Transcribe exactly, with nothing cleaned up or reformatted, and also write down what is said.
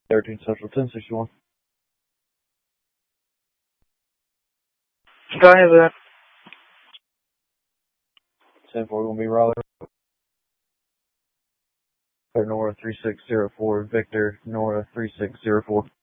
thirteen Central, ten sixty-one. Go ahead with that. ten four, going to be Raleigh. Nora three six zero four, Victor, Nora three six zero four.